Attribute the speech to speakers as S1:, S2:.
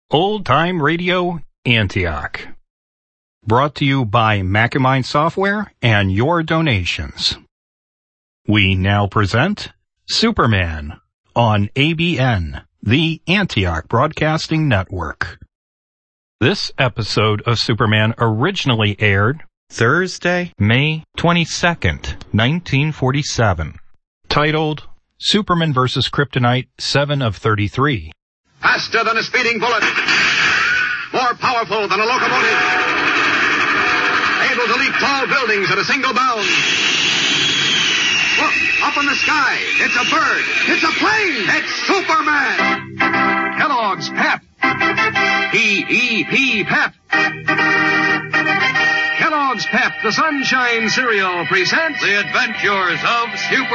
S1: Old Time Radio Antioch. Brought to you by Macamind Software and your donations. We now present Superman on ABN, the Antioch Broadcasting Network. This episode of Superman originally aired Thursday, May 22nd, 1947, titled Superman vs. Kryptonite 7 of 33.
S2: Faster than a speeding bullet. More powerful than a locomotive. Able to leap tall buildings at a single bound. Look, up in the sky. It's a bird. It's a plane. It's Superman. Kellogg's Pep. P-E-P, Pep. Kellogg's Pep, the Sunshine Cereal, presents The Adventures of Superman.